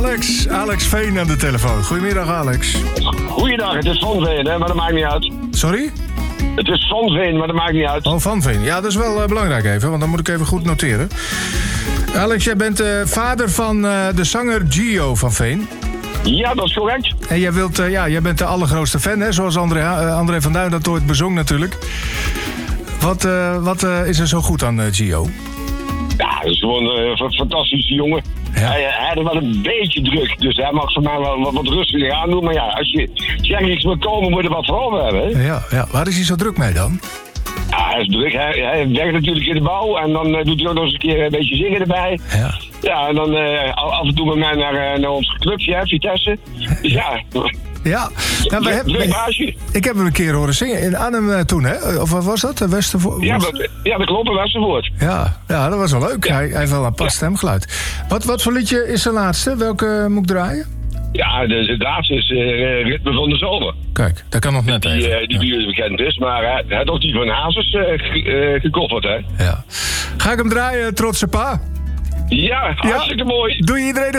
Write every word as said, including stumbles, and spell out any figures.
Alex, Alex Veen aan de telefoon. Goedemiddag, Alex. Goeiedag, het is Van Veen, hè, maar dat maakt niet uit. Sorry? Het is Van Veen, maar dat maakt niet uit. Oh, Van Veen. Ja, dat is wel uh, belangrijk even, want dan moet ik even goed noteren. Alex, jij bent uh, vader van uh, de zanger Gio van Veen. Ja, dat is correct. En jij, wilt, uh, ja, jij bent de allergrootste fan, hè? Zoals André, uh, André van Duin dat ooit bezong natuurlijk. Wat, uh, wat uh, is er zo goed aan uh, Gio? Ja, dat is gewoon uh, een fantastische jongen. Ja. Hij, hij had wel een beetje druk, dus hij mag voor mij wel wat, wat rustiger aan doen. Maar ja, als je, als je ergens wil komen, moet je er wat voor over hebben. Hè? Ja, ja, waar is hij zo druk mee dan? Ja, hij is druk. Hij, hij werkt natuurlijk in de bouw en dan uh, doet hij ook nog eens een keer een beetje zingen erbij. Ja, ja en dan uh, af en toe met mij naar, uh, naar ons clubje, hè, Vitesse. Dus ja... Ja, nou, we hebben, we, ik heb hem een keer horen zingen in Arnhem uh, toen, hè? Of wat was dat? Westervoort? Ja, dat, ja, dat klopt, Westervoort. Ja, ja, dat was wel leuk. Ja. Hij, hij heeft wel een pas ja. stemgeluid. Wat, wat voor liedje is de laatste? Welke moet ik draaien? Ja, de, de laatste is uh, Ritme van de Zomer. Kijk, dat kan nog net die, even. Uh, die ja. die bekend is, maar hij, hij had ook die van Hazes uh, ge, uh, gekofferd, hè? Ja. Ga ik hem draaien, trotse pa? Ja, hartstikke ja. mooi. Doe je iedereen